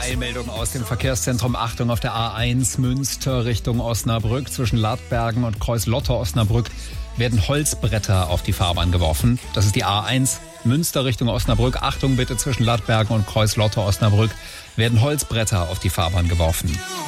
Eilmeldung aus dem Verkehrszentrum. Achtung, auf der A1 Münster Richtung Osnabrück zwischen Ladbergen und Kreuz-Lotter-Osnabrück werden Holzbretter auf die Fahrbahn geworfen. Das ist die A1 Münster Richtung Osnabrück. Achtung bitte, zwischen Ladbergen und Kreuz-Lotter-Osnabrück werden Holzbretter auf die Fahrbahn geworfen.